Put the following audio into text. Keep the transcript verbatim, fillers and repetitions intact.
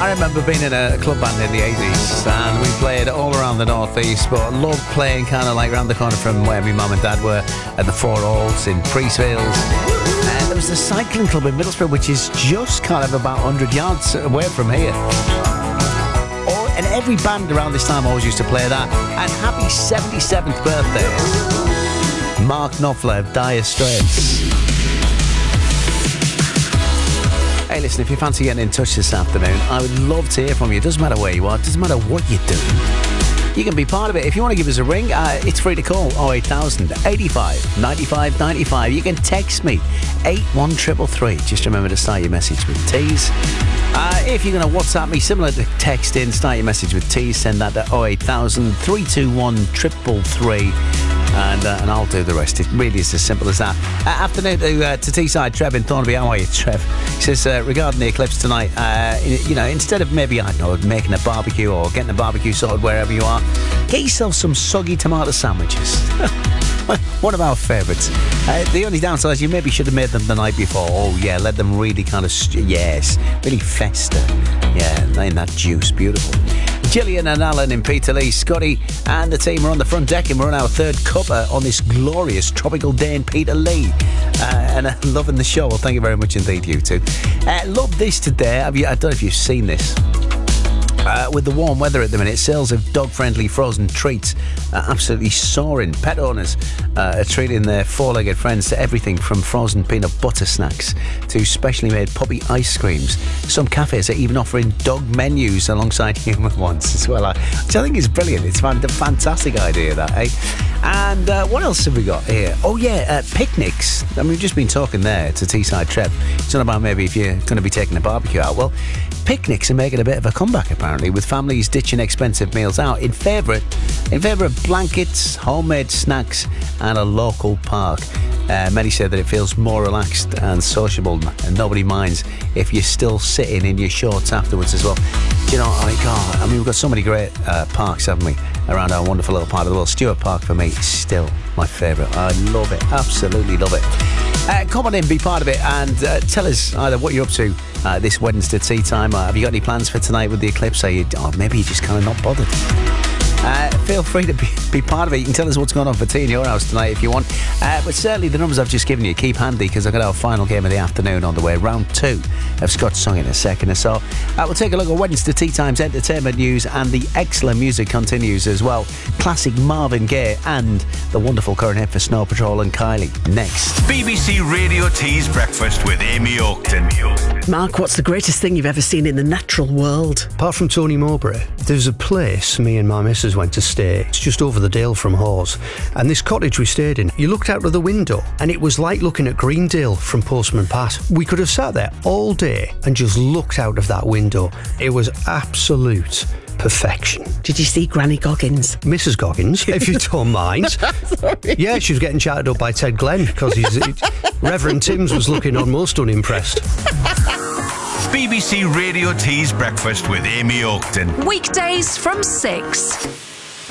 I remember being in a club band in the eighties and we played all around the northeast, but I loved playing kind of like around the corner from where my mum and dad were at the Four Halls in Priestfields. And there was the cycling club in Middlesbrough, which is just kind of about one hundred yards away from here. All, and every band around this time always used to play that. And happy seventy-seventh birthday, Mark Knopfler of Dire Straits. Hey, listen, if you fancy getting in touch this afternoon, I would love to hear from you. It doesn't matter where you are, it doesn't matter what you're doing. You can be part of it. If you want to give us a ring, uh, it's free to call oh eight thousand, eighty-five, ninety-five, ninety-five. You can text me, eight one three three three. Just remember to start your message with T's. Uh, if you're going to WhatsApp me, similar to text in, start your message with T's, send that to oh eight thousand, three two one, three three three. And, uh, and I'll do the rest. It really is as simple as that. Uh, afternoon to, uh, to Teesside, Trev in Thornaby. How are you, Trev? He says, uh, regarding the eclipse tonight, uh, you know, instead of maybe, I don't know, making a barbecue or getting a barbecue sorted wherever you are, get yourself some soggy tomato sandwiches. One of our favourites. Uh, the only downside is you maybe should have made them the night before. Oh, yeah, let them really kind of, st- yes, really fester. Yeah, in that juice. Beautiful. Gillian and Alan in Peterlee, Scotty and the team are on the front deck and we're on our third cuppa on this glorious tropical day in Peterlee. Uh, and uh, loving the show. Well, thank you very much indeed, you two. Uh, love this today. Have you, I don't know if you've seen this. Uh, with the warm weather at the minute, sales of dog-friendly frozen treats are absolutely soaring. Pet owners uh, are treating their four-legged friends to everything from frozen peanut butter snacks to specially made puppy ice creams. Some cafes are even offering dog menus alongside human ones as well, which I think is brilliant. It's a fantastic idea, that, eh? And uh, what else have we got here? Oh, yeah, uh, picnics. I mean, we've just been talking there to Teesside Trev. It's not about maybe if you're going to be taking a barbecue out. Well, picnics are making a bit of a comeback, apparently, with families ditching expensive meals out in favour in favour of blankets, homemade snacks and a local park. Uh, many say that it feels more relaxed and sociable and nobody minds if you're still sitting in your shorts afterwards as well. Do you know, I, God, I mean, we've got so many great uh, parks, haven't we, around our wonderful little part of the world. Stuart Park, for me, is still my favourite. I love it, absolutely love it. Uh, come on in, be part of it, and uh, tell us either what you're up to uh, this Wednesday tea time. Uh, have you got any plans for tonight with the eclipse? Are you, or maybe you're just kind of not bothered. Uh, feel free to be, be part of it. You can tell us what's going on for tea in your house tonight if you want. Uh, but certainly the numbers I've just given you, keep handy because I've got our final game of the afternoon on the way. Round two of Scott's Song in a second or so. Uh, we'll take a look at Wednesday Tea Time's entertainment news, and the excellent music continues as well. Classic Marvin Gaye and the wonderful current hit for Snow Patrol and Kylie next. B B C Radio Tea's Breakfast with Amy Oakton. Mark, what's the greatest thing you've ever seen in the natural world? Apart from Tony Mowbray, there's a place me and my missus went to stay. It's just over the Dale from Hawes. And this cottage we stayed in, you looked out of the window and it was like looking at Greendale from Postman Pat. We could have sat there all day and just looked out of that window. It was absolute perfection. Did you see Granny Goggins? Missus Goggins, if you don't mind. Yeah, she was getting chatted up by Ted Glenn because he's, Reverend Timms was looking almost unimpressed. B B C Radio Tea's Breakfast with Amy Oakton. Weekdays from six.